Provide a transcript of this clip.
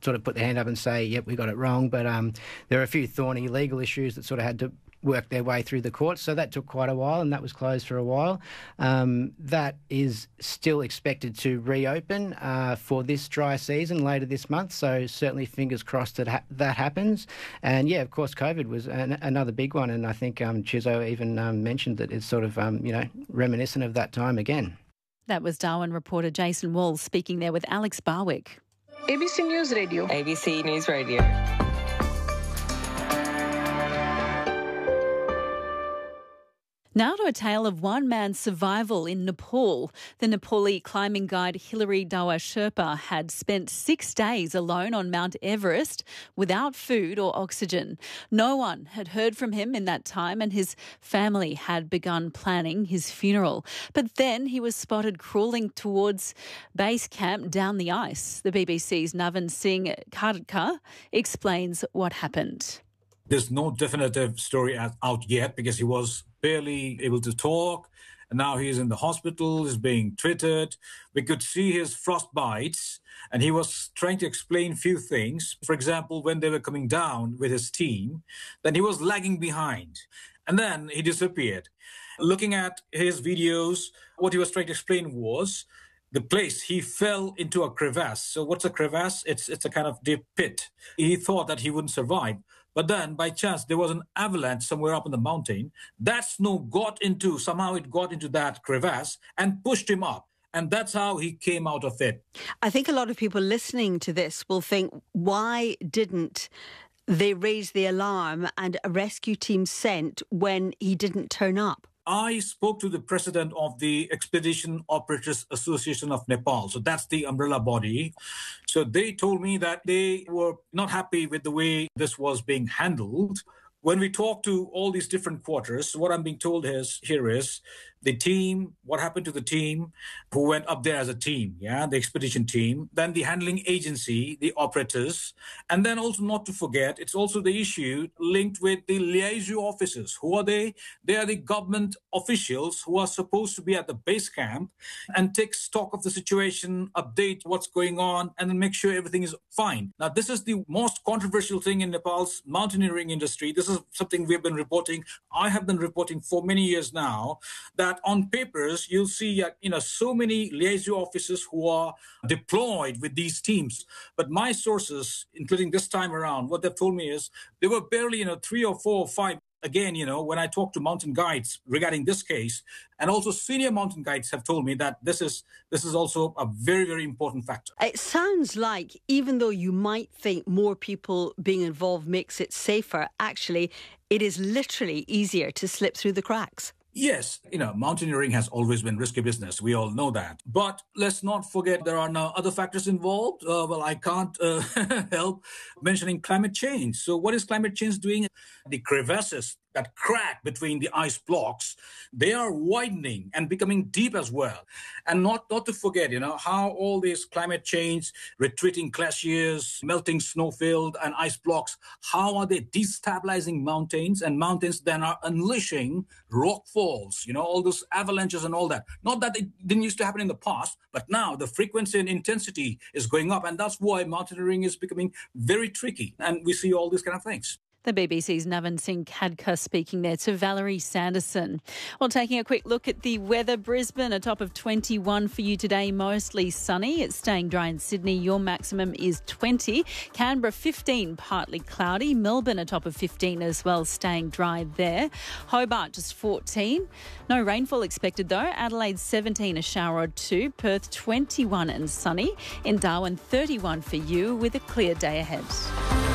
sort of put their hand up and say, yep, we got it wrong. But there are a few thorny legal issues that sort of had to work their way through the courts, so that took quite a while, and that was closed for a while. That is still expected to reopen for this dry season later this month, so certainly fingers crossed that that happens. And yeah, of course, COVID was another big one, and I think Chizzo even mentioned that it's sort of reminiscent of that time again. That was Darwin reporter Jason Walls speaking there with Alex Barwick. ABC News Radio. ABC News Radio. Now to a tale of one man's survival in Nepal. The Nepali climbing guide Hilary Dawa Sherpa had spent 6 days alone on Mount Everest without food or oxygen. No one had heard from him in that time, and his family had begun planning his funeral. But then he was spotted crawling towards base camp down the ice. The BBC's Navan Singh Khadka explains what happened. There's no definitive story out yet because he was barely able to talk. And now he's in the hospital, he's being treated. We could see his frostbites, and he was trying to explain a few things. For example, when they were coming down with his team, then he was lagging behind. And then he disappeared. Looking at his videos, what he was trying to explain was the place he fell into a crevasse. So what's a crevasse? It's a kind of deep pit. He thought that he wouldn't survive. But then, by chance, there was an avalanche somewhere up in the mountain. That snow somehow it got into that crevasse and pushed him up. And that's how he came out of it. I think a lot of people listening to this will think, why didn't they raise the alarm and a rescue team sent when he didn't turn up? I spoke to the president of the Expedition Operators Association of Nepal. So that's the umbrella body. So they told me that they were not happy with the way this was being handled. When we talk to all these different quarters, what I'm being told here is the team, what happened to the team who went up there as a team, the expedition team, then the handling agency, the operators, and then also not to forget, it's also the issue linked with the liaison officers. Who are they? They are the government officials who are supposed to be at the base camp and take stock of the situation, update what's going on, and then make sure everything is fine. Now, this is the most controversial thing in Nepal's mountaineering industry. This is something we have been reporting. I have been reporting for many years now that on papers, you'll see, so many liaison officers who are deployed with these teams. But my sources, including this time around, what they've told me is there were barely, 3 or 4 or 5. Again, when I talk to mountain guides regarding this case, and also senior mountain guides have told me that this is also a very, very important factor. It sounds like even though you might think more people being involved makes it safer, actually, it is literally easier to slip through the cracks. Yes, mountaineering has always been risky business. We all know that. But let's not forget there are now other factors involved. I can't help mentioning climate change. So what is climate change doing? The crevasses that crack between the ice blocks, they are widening and becoming deep as well. And not to forget, how all this climate change, retreating glaciers, melting snowfield and ice blocks, how are they destabilizing mountains? And mountains then are unleashing rock falls, all those avalanches and all that. Not that it didn't used to happen in the past, but now the frequency and intensity is going up. And that's why mountaineering is becoming very tricky. And we see all these kind of things. The BBC's Navan Singh Khadka speaking there to Valerie Sanderson. Well, taking a quick look at the weather, Brisbane, a top of 21 for you today, mostly sunny. It's staying dry in Sydney. Your maximum is 20. Canberra, 15, partly cloudy. Melbourne, a top of 15 as well, staying dry there. Hobart, just 14. No rainfall expected, though. Adelaide, 17, a shower or 2. Perth, 21 and sunny. In Darwin, 31 for you with a clear day ahead.